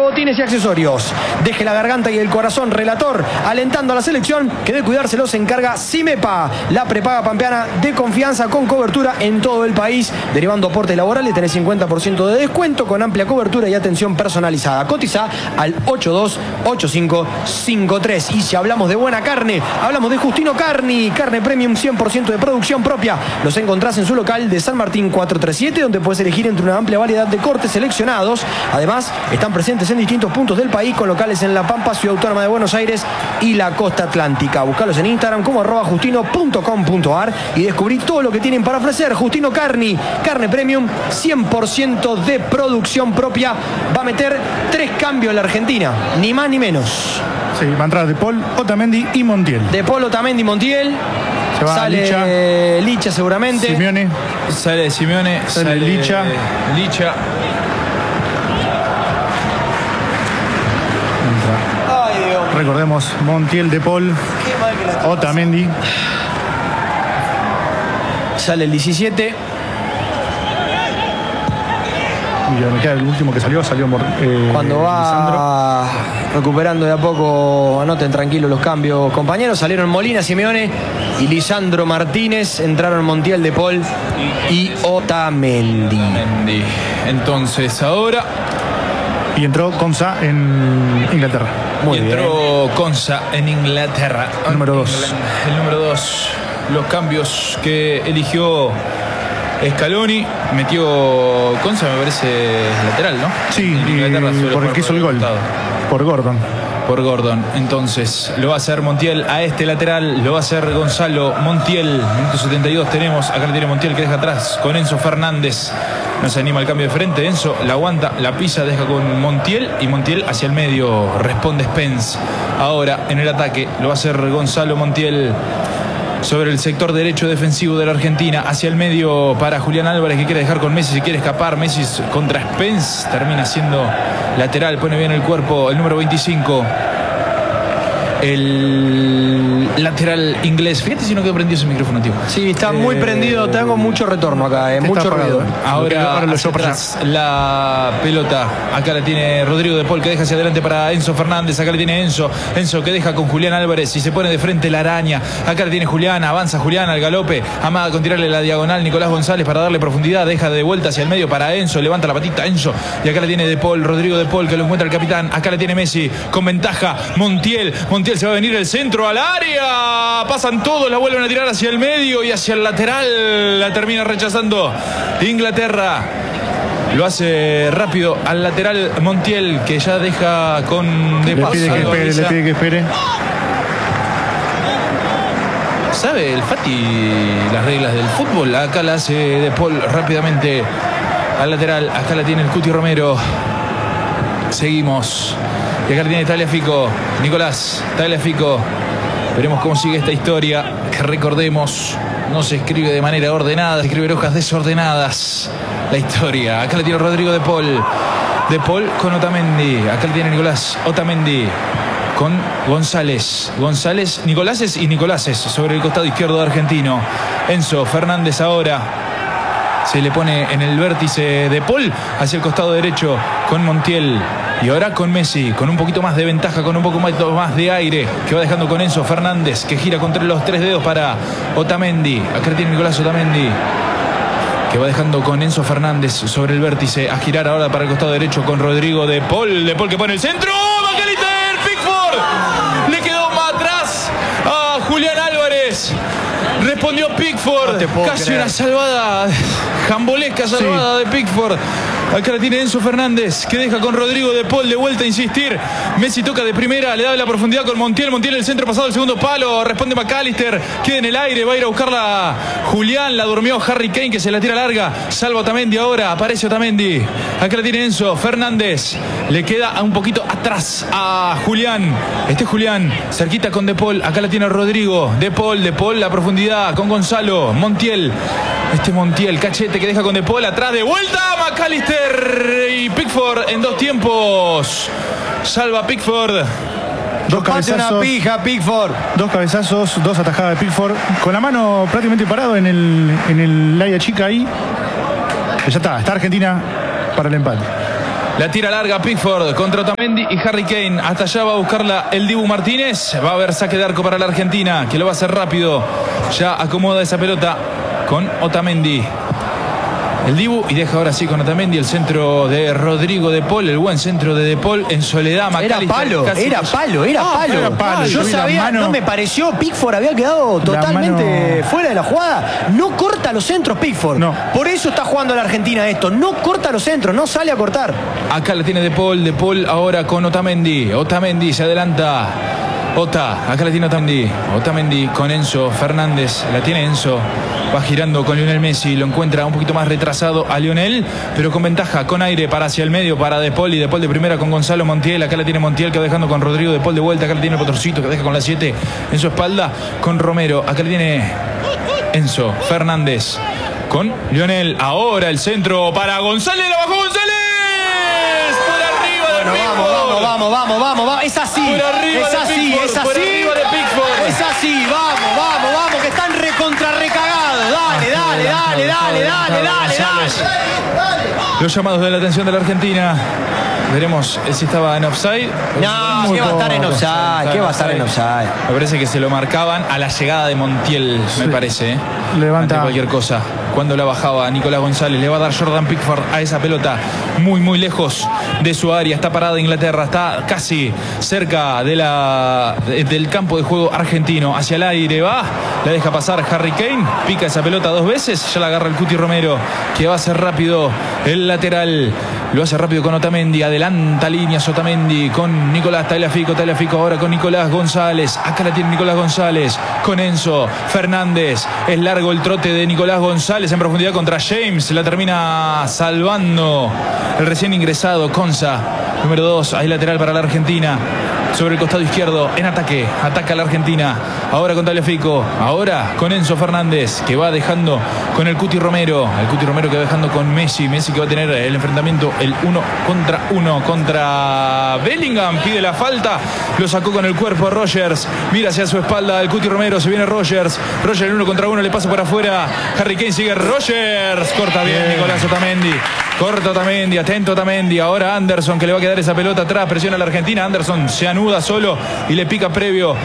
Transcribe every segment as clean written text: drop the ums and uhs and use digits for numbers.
Botines y Accesorios. Deje la garganta y el corazón, relator, alentando a la selección, que de cuidárselo se encarga Cimepa, la prepaga pampeana de confianza con cobertura en todo el país. Derivando aportes laborales tenés 50% de descuento con amplia cobertura y atención personalizada. Cotiza al 828553. Y si hablamos de buena carne, hablamos de Justino Carni, carne premium 100% de producción propia. Los encontrás en su local de San Martín 437, donde puedes elegir entre una amplia variedad de cortes seleccionados. Además, están presentes en distintos puntos del país, con locales en La Pampa, Ciudad Autónoma de Buenos Aires y la Costa Atlántica. Buscalos en Instagram como @justino.com.ar y descubrí todo lo que tienen para ofrecer. Justino Carni, carne premium 100% de producción propia. Va a meter 3 cambios en la Argentina, ni más ni menos. Sí, va a entrar De Paul, Otamendi y Montiel. De Paul, Otamendi y Montiel. Se va sale Licha seguramente. Simeone. Sale Simeone. Sale Licha. Licha. Ay, Dios. Recordemos, Montiel, De Paul, Otamendi. Sale el 17. Y me queda el último que salió Cuando va Lisandro. recuperando de a poco, anoten tranquilos los cambios, compañeros. Salieron Molina, Simeone y Lisandro Martínez. Entraron Montiel, De Paul y Otamendi. Entonces ahora Y entró Konsa en Inglaterra. Muy bien. entró Konsa en Inglaterra. El número 2. El número 2. Los cambios que eligió Scaloni. Metió Konsa, me parece lateral, ¿no? Sí, En Inglaterra suele por el jugar que hizo el por gol. costado. Por Gordon. Por Gordon. Entonces lo va a hacer Montiel a este lateral, lo va a hacer Gonzalo Montiel. Minuto 72 tenemos, acá le tiene Montiel que deja atrás con Enzo Fernández. No se anima al cambio de frente, Enzo la aguanta, la pisa, deja con Montiel y Montiel hacia el medio, responde Spence. Ahora en el ataque lo va a hacer Gonzalo Montiel sobre el sector derecho defensivo de la Argentina, hacia el medio para Julián Álvarez, que quiere dejar con Messi, si quiere escapar. Messi contra Spence, termina siendo lateral, pone bien el cuerpo el número 25, el lateral inglés. Fíjate si no quedó prendido ese micrófono, tío. Sí, está muy prendido, tengo mucho retorno acá, mucho ruido. Ahora hacia atrás la pelota, acá la tiene Rodrigo De Paul, que deja hacia adelante para Enzo Fernández. Acá la tiene Enzo que deja con Julián Álvarez y se pone de frente la araña. Acá la tiene Julián, avanza Julián al galope, amaga con tirarle la diagonal Nicolás González para darle profundidad, deja de vuelta hacia el medio para Enzo, levanta la patita Enzo y acá la tiene De Paul, Rodrigo De Paul, que lo encuentra el capitán. Acá la tiene Messi con ventaja, Montiel se va a venir el centro al área, pasan todos, la vuelven a tirar hacia el medio y hacia el lateral, la termina rechazando Inglaterra. Lo hace rápido al lateral Montiel, que ya deja con De Paul. Le pide que espere. ¿Sabe el Fati las reglas del fútbol? Acá la hace De Paul rápidamente al lateral. Acá la tiene el Cuti Romero. Seguimos. Y acá la tiene Tagliafico. Nicolás Tagliafico. Veremos cómo sigue esta historia. Que recordemos, no se escribe de manera ordenada, se escribe en hojas desordenadas la historia. Acá la tiene Rodrigo De Paul. De Paul con Otamendi. Acá la tiene Nicolás Otamendi con González, Nicoláses y Nicoláses sobre el costado izquierdo de Argentino. Enzo Fernández ahora se le pone en el vértice De Paul hacia el costado derecho con Montiel. Y ahora con Messi, con un poquito más de ventaja, con un poco más de aire, que va dejando con Enzo Fernández, que gira contra los 3 dedos para Otamendi. Acá tiene Nicolás Otamendi, que va dejando con Enzo Fernández sobre el vértice, a girar ahora para el costado derecho con Rodrigo De Paul. De Paul que pone el centro. ¡McAllister! ¡Pickford! Le quedó más atrás a Julián Álvarez. Respondió Pickford. No casi una salvada, jambolesca salvada de Pickford. Acá la tiene Enzo Fernández, que deja con Rodrigo De Paul de vuelta a insistir. Messi toca de primera, le da la profundidad con Montiel. Montiel en el centro pasado, el segundo palo. Responde McAllister, queda en el aire, va a ir a buscarla Julián. La durmió Harry Kane, que se la tira larga. Salva Otamendi ahora, aparece Otamendi. Acá la tiene Enzo Fernández. Le queda un poquito atrás a Julián. Julián, cerquita con De Paul. Acá la tiene Rodrigo. De Paul, la profundidad con Gonzalo. Montiel. Montiel, cachete que deja con De Paul. Atrás de vuelta, McAllister y Pickford en 2 tiempos. Salva Pickford. Dos cabezazos, una pija, Pickford. 2 cabezazos, 2 atajadas de Pickford. Con la mano prácticamente parado en el área chica ahí. Ya está Argentina para el empate. La tira larga Pickford contra Otamendi y Harry Kane. Hasta allá va a buscarla el Dibu Martínez. Va a haber saque de arco para la Argentina, que lo va a hacer rápido. Ya acomoda esa pelota con Otamendi. El Dibu, y deja ahora sí con Otamendi el centro de Rodrigo de Paul, el buen centro de De Paul en soledad. Era palo. Yo sabía, no me pareció, Pickford había quedado totalmente fuera de la jugada. No corta los centros Pickford. No. Por eso está jugando la Argentina esto. No corta los centros, no sale a cortar. Acá la tiene De Paul ahora con Otamendi. Otamendi se adelanta. Acá la tiene Otamendi con Enzo Fernández. La tiene Enzo. Va girando con Lionel Messi. Lo encuentra un poquito más retrasado a Lionel, pero con ventaja, con aire para hacia el medio para De Paul. Y De Paul de primera con Gonzalo Montiel. Acá la tiene Montiel que va dejando con Rodrigo De Paul de vuelta. Acá la tiene Potorcito que deja con la 7 en su espalda con Romero. Acá la tiene Enzo Fernández con Lionel. Ahora el centro para González. La bajó González. Vamos, es así, es así, vamos, que están recagados. Dale. Los llamados de la atención de la Argentina. Veremos si estaba en offside. No, ¿qué va a estar en offside? ¿Qué va a estar en offside? Me parece que se lo marcaban a la llegada de Montiel, me parece. Levanta ante cualquier cosa. Cuando la bajaba Nicolás González, le va a dar Jordan Pickford a esa pelota muy lejos de su área. Está parada Inglaterra, está casi cerca de del campo de juego argentino. Hacia el aire va, la deja pasar Harry Kane, pica esa pelota 2 veces, ya la agarra el Cuti Romero, que va a hacer rápido el lateral. Lo hace rápido con Otamendi, adelanta líneas Otamendi con Nicolás Tagliafico ahora con Nicolás González. Acá la tiene Nicolás González con Enzo Fernández. Es largo el trote de Nicolás González en profundidad contra James. La termina salvando el recién ingresado Konsa, número 2. Ahí lateral para la Argentina. Sobre el costado izquierdo, en ataque. Ataca la Argentina. Ahora con Tagliafico. Ahora con Enzo Fernández, que va dejando con el Cuti Romero. El Cuti Romero que va dejando con Messi. Messi que va a tener el enfrentamiento, el 1 contra 1 contra Bellingham. Pide la falta. Lo sacó con el cuerpo Rogers. Mira hacia su espalda el Cuti Romero. Se viene Rogers. Rogers el 1 contra 1. Le pasa por afuera. Harry Kane sigue Rogers. Corta bien Nicolás Otamendi. Corta Otamendi, atento Otamendi. Ahora Anderson que le va a quedar esa pelota atrás. Presiona a la Argentina. Anderson se anuda solo y le pica previo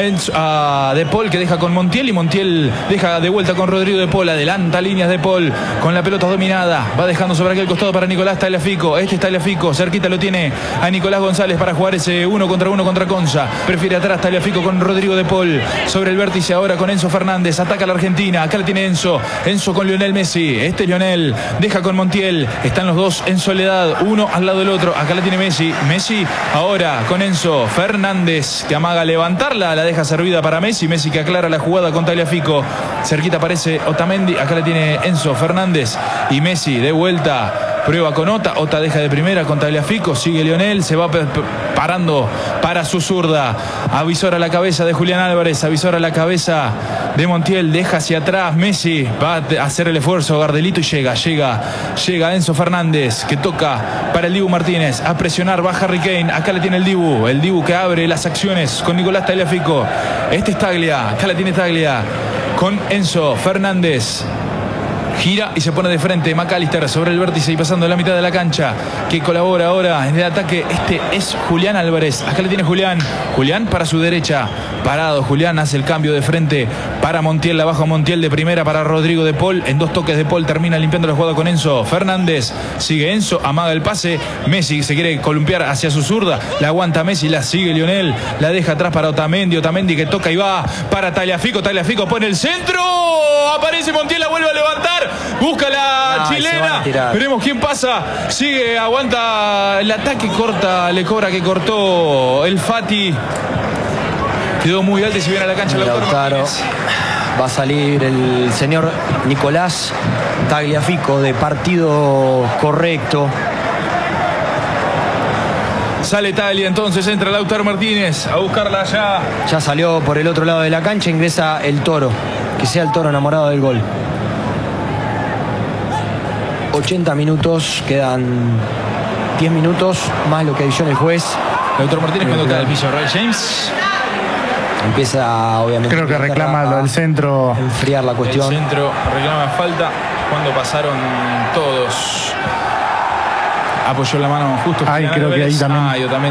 a De Paul, que deja con Montiel. Y Montiel deja de vuelta con Rodrigo De Paul. Adelanta líneas De Paul con la pelota dominada. Va dejando sobre aquel costado para Nicolás Tagliafico. Este es Tagliafico. Cerquita lo tiene a Nicolás González para jugar ese 1 contra Konsa. Prefiere atrás Tagliafico con Rodrigo De Paul. Sobre el vértice ahora con Enzo Fernández. Ataca a la Argentina. Acá la tiene Enzo. Enzo con Lionel Messi. Este es Lionel. Deja con Montiel. Están los dos en soledad, uno al lado del otro. Acá la tiene Messi. Messi ahora con Enzo Fernández, que amaga levantarla, la deja servida para Messi. Messi que aclara la jugada con Tagliafico. Cerquita aparece Otamendi. Acá la tiene Enzo Fernández y Messi de vuelta. Prueba con Ota deja de primera con Tagliafico. Sigue Lionel, se va parando para su zurda. Avisora la cabeza de Julián Álvarez. Avisora la cabeza de Montiel. Deja hacia atrás Messi. Va a hacer el esfuerzo Gardelito y llega Enzo Fernández, que toca para el Dibu Martínez. A presionar, va Harry Kane. Acá le tiene el Dibu que abre las acciones con Nicolás Tagliafico. Este es Taglia. Acá la tiene Taglia con Enzo Fernández. Gira y se pone de frente McAllister sobre el vértice y pasando la mitad de la cancha, que colabora ahora en el ataque. Este es Julián Álvarez. Acá le tiene Julián para su derecha. Parado Julián, hace el cambio de frente para Montiel. La baja Montiel de primera para Rodrigo De Paul. En 2 toques De Paul termina limpiando la jugada con Enzo Fernández. Sigue Enzo, amaga el pase. Messi se quiere columpiar hacia su zurda. La aguanta Messi, la sigue Lionel. La deja atrás para Otamendi que toca y va para Tagliafico. Tagliafico pone el centro. Aparece Montiel, la vuelve a levantar. Busca la chilena. Veremos quién pasa. Sigue, aguanta el ataque, le cobra que cortó el Fati. Quedó muy alto y se viene a la cancha Lautaro. Va a salir el señor Nicolás Tagliafico de partido correcto. Sale Taglia, entonces entra Lautaro Martínez a buscarla allá. Ya salió por el otro lado de la cancha, ingresa el Toro. Que sea el Toro enamorado del gol. 80 minutos, quedan 10 minutos más lo que adiciona el juez. Lautaro Martínez cuando cae al piso, Ray James. Empieza, obviamente. Creo que reclama lo del centro. Enfriar la cuestión. El centro reclama falta cuando pasaron todos. Apoyó la mano justo. Ay, creo que ahí también. Yo también